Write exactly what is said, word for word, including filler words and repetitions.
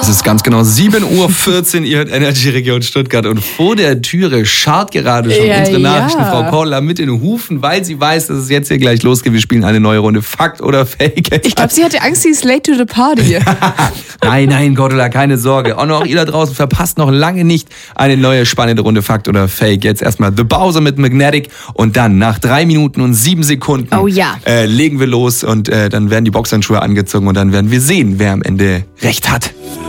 Es ist ganz genau sieben Uhr vierzehn, ihr hört Energy Region Stuttgart und vor der Türe scharrt gerade schon Ja, unsere ja. Nachrichtenfrau Cordula mit den Hufen, weil sie weiß, dass es jetzt hier gleich losgeht. Wir spielen eine neue Runde Fakt oder Fake. Ich glaube, sie hatte Angst, sie ist late to the party. Nein, nein, Cordula, keine Sorge. Auch noch ihr da draußen verpasst noch lange nicht eine neue spannende Runde Fakt oder Fake. Jetzt erstmal The Bowser mit Magnetic und dann nach drei Minuten und sieben Sekunden Oh ja. äh, legen wir los und äh, dann werden die Boxhandschuhe angezogen und dann werden wir sehen, wer am Ende recht hat.